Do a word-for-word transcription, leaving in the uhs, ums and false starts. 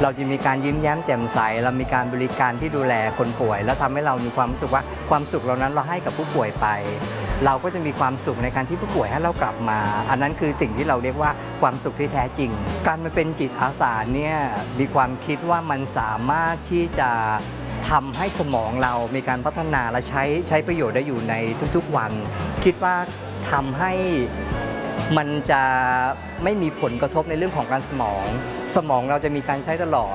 เราจะมีการยิ้มแย้มแจ่มใสเรามีการบริการที่ดูแลคนป่วยแล้วทำให้เรามีความรู้สึกว่าความสุขเหล่านั้นเราให้กับผู้ป่วยไปเราก็จะมีความสุขในการที่ผู้ป่วยให้เรากลับมาอันนั้นคือสิ่งที่เราเรียกว่าความสุขที่แท้จริงการมาเป็นจิตอาสาเนี่ยมีความคิดว่ามันสามารถที่จะทำให้สมองเรามีการพัฒนาและใช้ใช้ประโยชน์ได้อยู่ในทุกๆวันคิดว่าทำให้มันจะไม่มีผลกระทบในเรื่องของการสมองสมองเราจะมีการใช้ตลอด